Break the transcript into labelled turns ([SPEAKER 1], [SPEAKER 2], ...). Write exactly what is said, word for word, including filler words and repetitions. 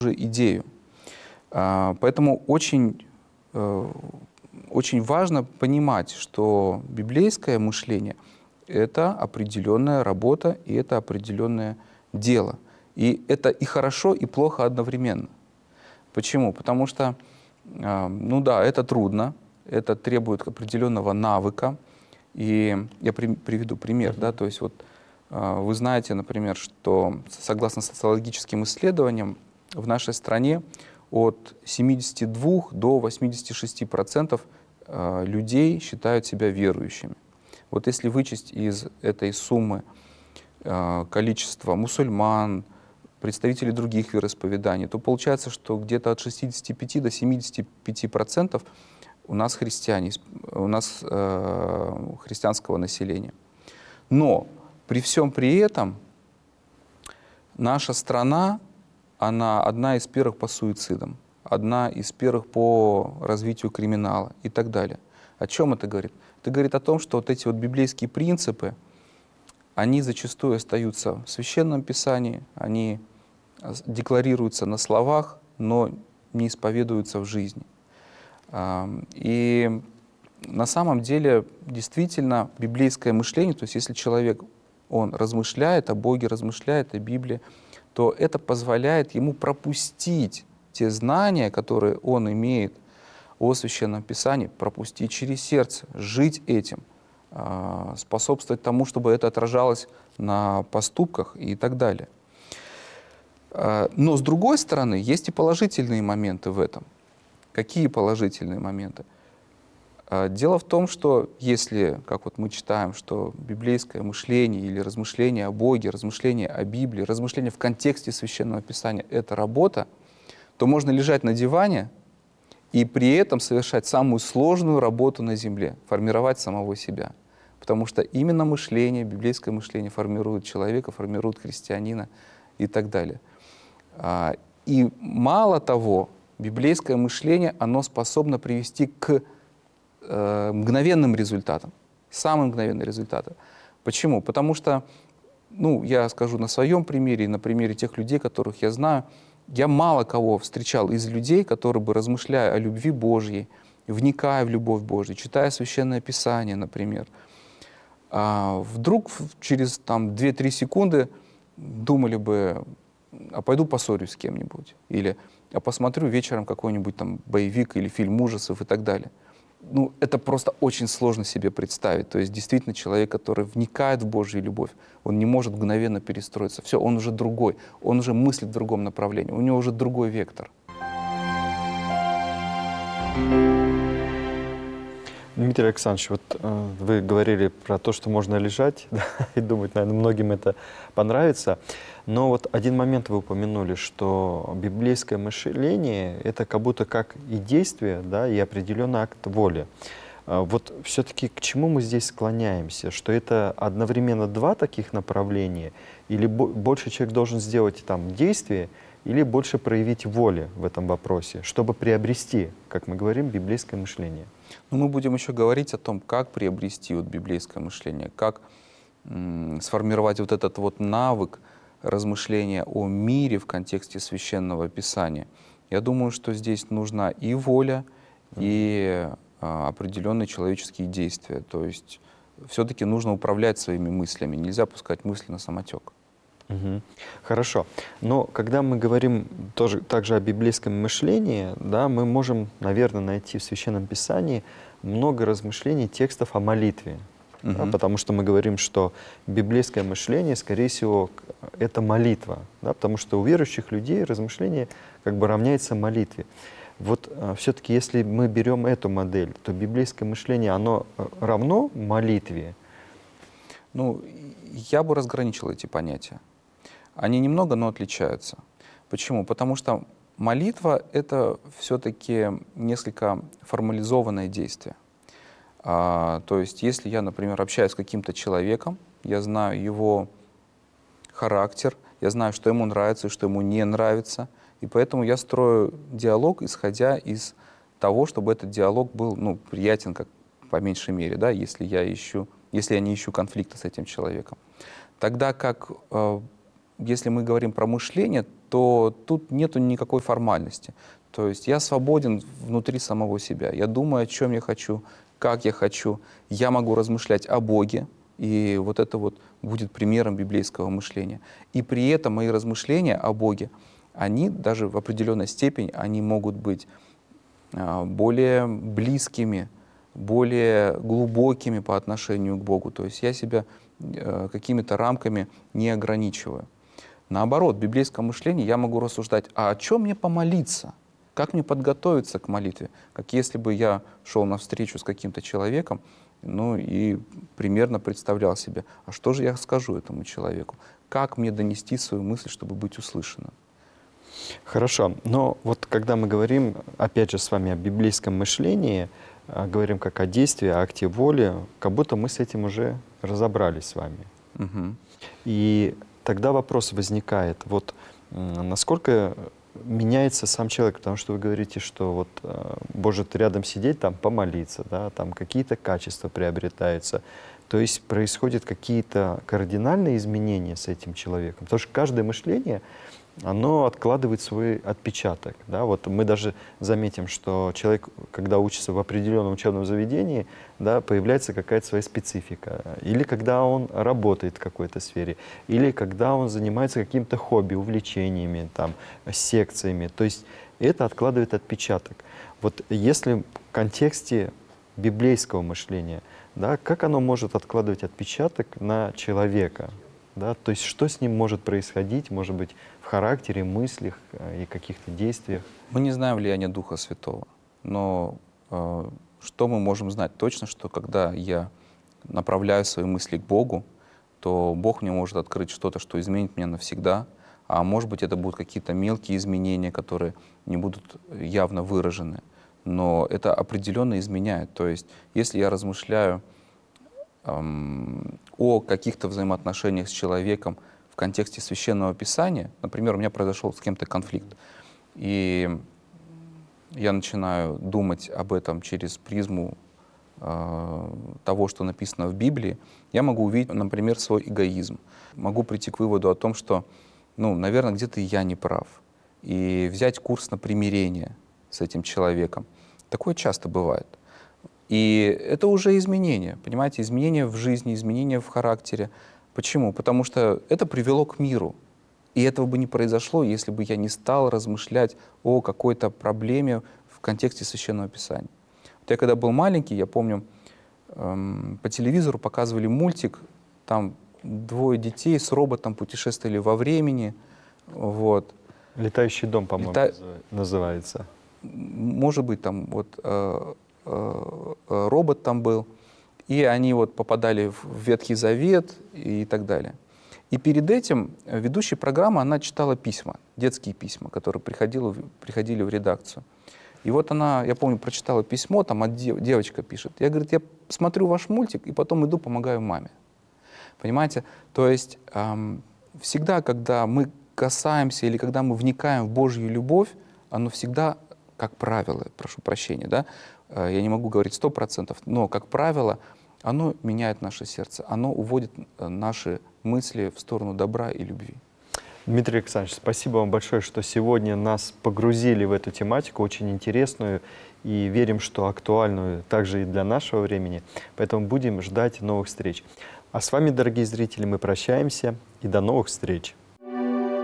[SPEAKER 1] идею. Поэтому очень, очень важно понимать, что библейское мышление — это определенная работа и это определенное дело. И это и хорошо, и плохо одновременно. Почему? Потому что, ну да, это трудно, это требует определенного навыка. И я при, приведу пример. Да, то есть вот вы знаете, например, что согласно социологическим исследованиям в нашей стране от семидесяти двух до восьмидесяти шести процентов людей считают себя верующими. Вот если вычесть из этой суммы количество мусульман, представителей других вероисповеданий, то получается, что где-то от шестидесяти пяти до семидесяти пяти процентов у нас христиане, у нас э, христианского населения. Но при всем при этом наша страна, она одна из первых по суицидам, одна из первых по развитию криминала и так далее. О чем это говорит? Это говорит о том, что вот эти вот библейские принципы, они зачастую остаются в Священном Писании, они декларируются на словах, но не исповедуются в жизни. И на самом деле действительно библейское мышление, то есть если человек, он размышляет о Боге, размышляет о Библии, то это позволяет ему пропустить те знания, которые он имеет о Священном Писании, пропустить через сердце, жить этим, способствовать тому, чтобы это отражалось на поступках и так далее. Но с другой стороны, есть и положительные моменты в этом. Какие положительные моменты? Дело в том, что если, как вот мы читаем, что библейское мышление или размышление о Боге, размышление о Библии, размышление в контексте Священного Писания — это работа, то можно лежать на диване и при этом совершать самую сложную работу на земле — формировать самого себя. Потому что именно мышление, библейское мышление формирует человека, формирует христианина и так далее. И мало того, библейское мышление, оно способно привести к э, мгновенным результатам, самым мгновенным результатам. Почему? Потому что, ну, я скажу на своем примере, на примере тех людей, которых я знаю, я мало кого встречал из людей, которые бы, размышляя о любви Божьей, вникая в любовь Божью, читая Священное Писание, например, вдруг через там две-три секунды думали бы: а пойду поссорюсь с кем-нибудь, или а посмотрю вечером какой-нибудь там боевик или фильм ужасов и так далее. Ну, это просто очень сложно себе представить. То есть действительно человек, который вникает в Божью любовь, он не может мгновенно перестроиться. Все, он уже другой, он уже мыслит в другом направлении, у него уже другой вектор.
[SPEAKER 2] Дмитрий Александрович, вот э, вы говорили про то, что можно лежать, да, и думать, наверное, многим это понравится. Но вот один момент вы упомянули, что библейское мышление — это как будто как и действие, да, и определенный акт воли. А вот все-таки к чему мы здесь склоняемся? Что это одновременно два таких направления? Или больше человек должен сделать там действие, или больше проявить воли в этом вопросе, чтобы приобрести, как мы говорим, библейское мышление?
[SPEAKER 1] Ну, мы будем еще говорить о том, как приобрести вот библейское мышление, как м, сформировать вот этот вот навык размышления о мире в контексте Священного Писания. Я думаю, что здесь нужна и воля, и а, определенные человеческие действия. То есть все-таки нужно управлять своими мыслями, нельзя пускать мысли на самотек.
[SPEAKER 2] Угу. Хорошо. Но когда мы говорим тоже, также о библейском мышлении, да, мы можем, наверное, найти в Священном Писании много размышлений, текстов о молитве. Угу. Да, потому что мы говорим, что библейское мышление, скорее всего, это молитва. Да, потому что у верующих людей размышление как бы равняется молитве. Вот а, все-таки, если мы берем эту модель, то библейское мышление, оно равно молитве?
[SPEAKER 1] Ну, я бы разграничил эти понятия. Они немного, но отличаются. Почему? Потому что молитва — это все-таки несколько формализованное действие. А, то есть, если я, например, общаюсь с каким-то человеком, я знаю его характер, я знаю, что ему нравится и что ему не нравится, и поэтому я строю диалог, исходя из того, чтобы этот диалог был, ну, приятен, как по меньшей мере, да, если я ищу, если я не ищу конфликта с этим человеком. Тогда как, э, если мы говорим про мышление, то тут нету никакой формальности. То есть я свободен внутри самого себя. Я думаю, о чем я хочу, как я хочу. Я могу размышлять о Боге, и вот это вот будет примером библейского мышления. И при этом мои размышления о Боге, они даже в определенной степени, они могут быть более близкими, более глубокими по отношению к Богу. То есть я себя какими-то рамками не ограничиваю. Наоборот, в библейском мышлении я могу рассуждать, а о чем мне помолиться? Как мне подготовиться к молитве? Как если бы я шел на встречу с каким-то человеком, ну и примерно представлял себе, а что же я скажу этому человеку? Как мне донести свою мысль, чтобы быть услышанным?
[SPEAKER 2] Хорошо, но вот когда мы говорим, опять же, с вами о библейском мышлении, говорим как о действии, о акте воли, как будто мы с этим уже разобрались с вами.
[SPEAKER 1] Угу.
[SPEAKER 2] И тогда вопрос возникает, вот насколько меняется сам человек, потому что вы говорите, что вот может рядом сидеть, там помолиться, да, там какие-то качества приобретаются. То есть происходят какие-то кардинальные изменения с этим человеком. Потому что каждое мышление, оно откладывает свой отпечаток. Да? Вот мы даже заметим, что человек, когда учится в определенном учебном заведении, да, появляется какая-то своя специфика. Или когда он работает в какой-то сфере, или когда он занимается каким-то хобби, увлечениями, там, секциями. То есть это откладывает отпечаток. Вот если в контексте библейского мышления, да, как оно может откладывать отпечаток на человека? Да? То есть что с ним может происходить, может быть, в характере, мыслях и каких-то действиях?
[SPEAKER 1] Мы не знаем влияния Духа Святого, но э, что мы можем знать точно, что когда я направляю свои мысли к Богу, то Бог мне может открыть что-то, что изменит меня навсегда, а может быть, это будут какие-то мелкие изменения, которые не будут явно выражены, но это определенно изменяет. То есть если я размышляю эм, о каких-то взаимоотношениях с человеком в контексте Священного Писания, например, у меня произошел с кем-то конфликт, и я начинаю думать об этом через призму э, того, что написано в Библии, я могу увидеть, например, свой эгоизм. Могу прийти к выводу о том, что, ну, наверное, где-то я не прав, и взять курс на примирение с этим человеком. Такое часто бывает. И это уже изменения, понимаете, изменения в жизни, изменения в характере. Почему? Потому что это привело к миру. И этого бы не произошло, если бы я не стал размышлять о какой-то проблеме в контексте Священного Писания. Вот я когда был маленький, я помню, эм, по телевизору показывали мультик, там двое детей с роботом путешествовали во времени. Вот.
[SPEAKER 2] «Летающий дом», по-моему,
[SPEAKER 1] Лета...
[SPEAKER 2] называется.
[SPEAKER 1] Может быть, там вот э, э, робот там был, и они вот попадали в Ветхий Завет и так далее. И перед этим ведущая программы, она читала письма, детские письма, которые приходили, приходили в редакцию. И вот она, я помню, прочитала письмо, там от дев, девочка пишет. Я, говорит, я смотрю ваш мультик, и потом иду, помогаю маме. Понимаете? То есть эм, всегда, когда мы касаемся или когда мы вникаем в Божью любовь, оно всегда, как правило, прошу прощения, да, э, я не могу говорить сто процентов, но, как правило, оно меняет наше сердце, оно уводит наши мысли в сторону добра и любви.
[SPEAKER 2] Дмитрий Александрович, спасибо вам большое, что сегодня нас погрузили в эту тематику, очень интересную, и верим, что актуальную также и для нашего времени. Поэтому будем ждать новых встреч. А с вами, дорогие зрители, мы прощаемся и до новых встреч.